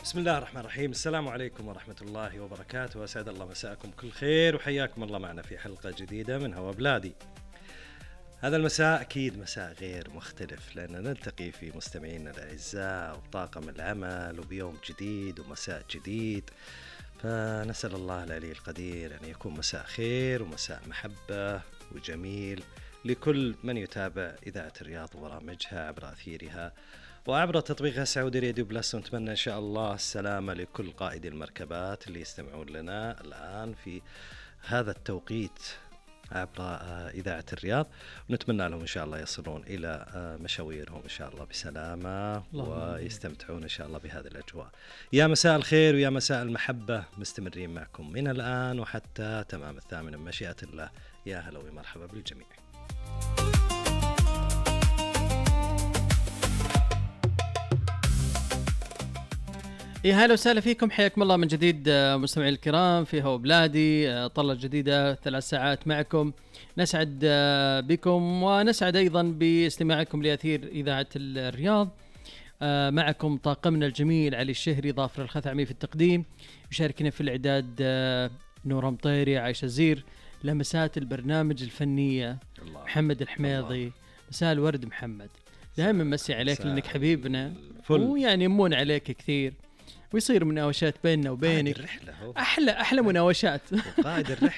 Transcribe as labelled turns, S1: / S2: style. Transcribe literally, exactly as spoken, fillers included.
S1: بسم الله الرحمن الرحيم. السلام عليكم ورحمة الله وبركاته، وأسعد الله مساءكم كل خير، وحياكم الله معنا في حلقة جديدة من هوا بلادي. هذا المساء أكيد مساء غير مختلف، لأننا نلتقي في مستمعينا الأعزاء وطاقم العمل وبيوم جديد ومساء جديد، فنسأل الله العلي القدير أن يكون مساء خير ومساء محبة وجميل لكل من يتابع إذاعة الرياض وبرامجها عبر أثيرها وعبر تطبيقها سعودي راديو بلس. ونتمنى إن شاء الله السلامة لكل قائدي المركبات اللي يستمعون لنا الآن في هذا التوقيت عبر إذاعة الرياض، ونتمنى لهم إن شاء الله يصلون إلى مشاويرهم إن شاء الله بسلامة ويستمتعون إن شاء الله بهذه الأجواء. يا مساء الخير ويا مساء المحبة، مستمرين معكم من الآن وحتى تمام الثامنة بمشيئة الله. يا هلا ومرحبا بالجميع.
S2: يا هلا وسهلا فيكم، حياكم الله من جديد مستمعي الكرام في هوا بلادي، طلة جديدة ثلاث ساعات معكم. نسعد بكم ونسعد أيضا باستماعكم لأثير إذاعة الرياض. معكم طاقمنا الجميل علي الشهري، ظافر الخثعمي في التقديم، يشاركنا في الإعداد نور مطيري، عايشة زير، لمسات البرنامج الفنية الله. محمد الحميضي الله. مساء الورد محمد، دائما مسي عليك لأنك حبيبنا ويعني يمون عليك كثير، ويصير مناوشات بيننا وبينك.
S1: الرحلة
S2: أحلى أحلى مناوشات.
S1: قائد الرحلة